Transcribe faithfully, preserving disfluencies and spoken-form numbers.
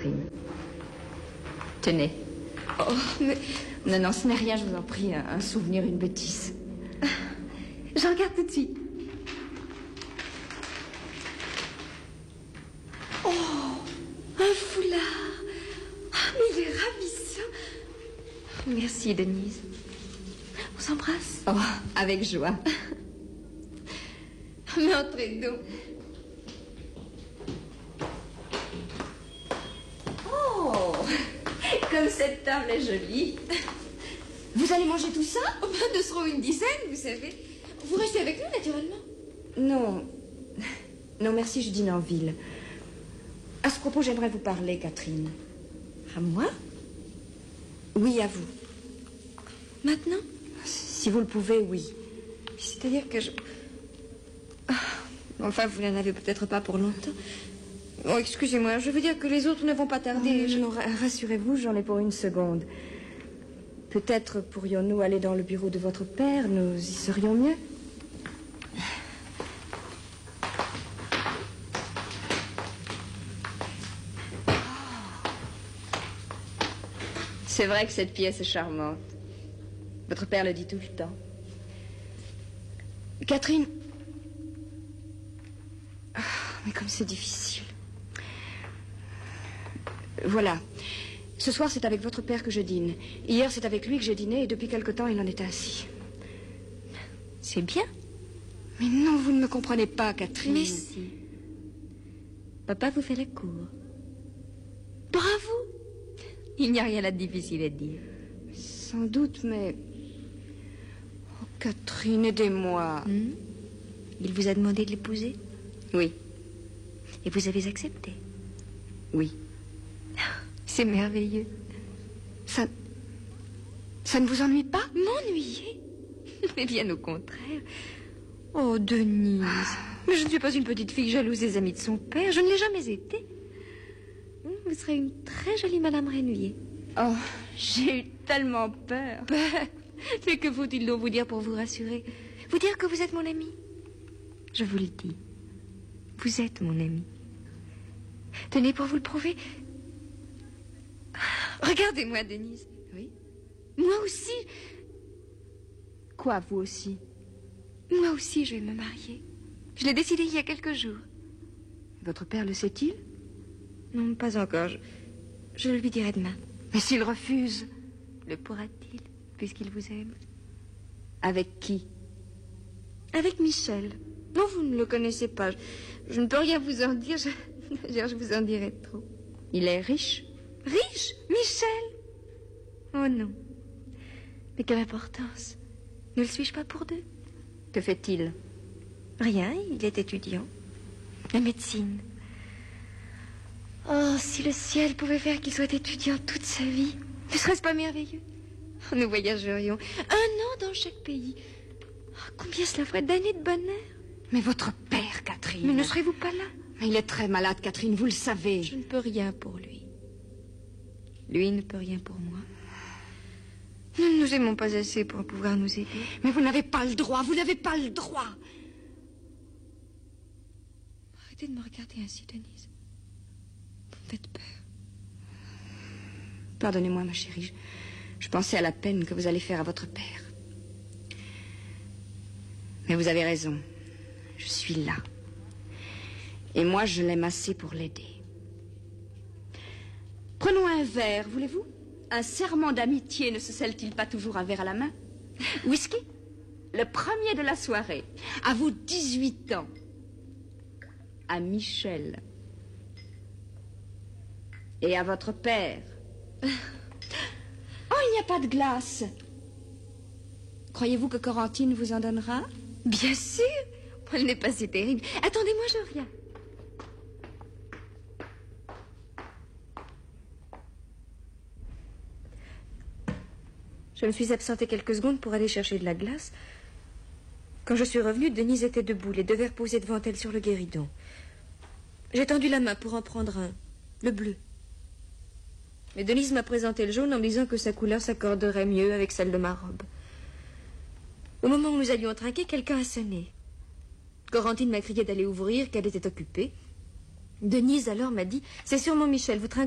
Catherine. Tenez. Oh, mais... Non, non, ce n'est rien, je vous en prie. Un, un souvenir, une bêtise. Je regarde tout de suite. Oh, un foulard. Ah, mais il est ravissant. Merci, Denise. On s'embrasse? Oh, avec joie. Mais entrez donc. Oh, comme cette table est jolie. Vous allez manger tout ça? Oh, ben, nous serons une dizaine, vous savez. Vous restez avec nous, naturellement. Non. Non, merci, je dîne en ville. À ce propos, j'aimerais vous parler, Catherine. À moi? Oui, à vous. Maintenant? Si vous le pouvez, oui. C'est-à-dire que je... Ah, enfin, vous n'en avez peut-être pas pour longtemps. Oh, excusez-moi, je veux dire que les autres ne vont pas tarder. Oh, je... non, rassurez-vous, j'en ai pour une seconde. Peut-être pourrions-nous aller dans le bureau de votre père, nous y serions mieux. C'est vrai que cette pièce est charmante. Votre père le dit tout le temps. Catherine... Oh, mais comme c'est difficile. Voilà. Ce soir, c'est avec votre père que je dîne. Hier, c'est avec lui que j'ai dîné et depuis quelque temps, il en est ainsi. C'est bien. Mais non, vous ne me comprenez pas, Catherine. Mais si. Papa vous fait la cour. Bravo. Il n'y a rien là de difficile à dire. Sans doute, mais... Oh, Catherine, aidez-moi. Hmm? Il vous a demandé de l'épouser? Oui. Et vous avez accepté? Oui. C'est merveilleux. Ça... Ça ne vous ennuie pas? M'ennuyer? Mais bien au contraire. Oh, Denise. Mais je ne suis pas une petite fille jalouse des amis de son père. Je ne l'ai jamais été. Vous serez une très jolie Madame Renouillet. Oh, j'ai eu tellement peur. Peur? Mais que faut-il donc vous dire pour vous rassurer? Vous dire que vous êtes mon ami? Je vous le dis. Vous êtes mon ami. Tenez, pour vous le prouver... Regardez-moi, Denise. Oui? Moi aussi... Quoi, vous aussi? Moi aussi, je vais me marier. Je l'ai décidé il y a quelques jours. Votre père le sait-il? Non, pas encore. Je, je le lui dirai demain. Mais s'il refuse? Le pourra-t-il, puisqu'il vous aime? Avec qui? Avec Michel. Non, vous ne le connaissez pas. Je, je ne peux rien vous en dire. Je, je vous en dirai trop. Il est riche? Riche? Michel? Oh non. Mais quelle importance. Ne le suis-je pas pour deux? Que fait-il? Rien, il est étudiant. La médecine. Oh, si le ciel pouvait faire qu'il soit étudiant toute sa vie. Ne serait-ce pas merveilleux? Nous voyagerions un an dans chaque pays. Oh, combien cela ferait d'années de bonheur. Mais votre père, Catherine... Mais ne serez-vous pas là? Mais il est très malade, Catherine, vous le savez. Je ne peux rien pour lui. Lui ne peut rien pour moi. Nous ne nous aimons pas assez pour pouvoir nous aider. Mais vous n'avez pas le droit, vous n'avez pas le droit. Arrêtez de me regarder ainsi, Denise. Vous me faites peur. Pardonnez-moi, ma chérie. Je, je pensais à la peine que vous allez faire à votre père. Mais vous avez raison. Je suis là. Et moi, je l'aime assez pour l'aider. Prenons un verre, voulez-vous? Un serment d'amitié ne se scelle-t-il pas toujours un verre à la main? Whisky? Le premier de la soirée. À vous dix-huit ans. À Michel. Et à votre père. Oh, il n'y a pas de glace. Croyez-vous que Corentine vous en donnera? Bien sûr. Elle n'est pas si terrible. Attendez-moi, je reviens. Je me suis absentée quelques secondes pour aller chercher de la glace. Quand je suis revenue, Denise était debout, les deux verres posés devant elle sur le guéridon. J'ai tendu la main pour en prendre un, le bleu. Mais Denise m'a présenté le jaune en me disant que sa couleur s'accorderait mieux avec celle de ma robe. Au moment où nous allions trinquer, quelqu'un a sonné. Corentine m'a crié d'aller ouvrir, qu'elle était occupée. Denise alors m'a dit « C'est sûrement Michel, vous trinquerez ensemble. »